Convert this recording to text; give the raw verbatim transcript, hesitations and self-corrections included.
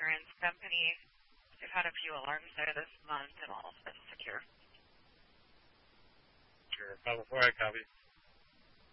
insurance company. We've had a few alarms there this month, and all of them secure. Sure. Five oh four, I copy.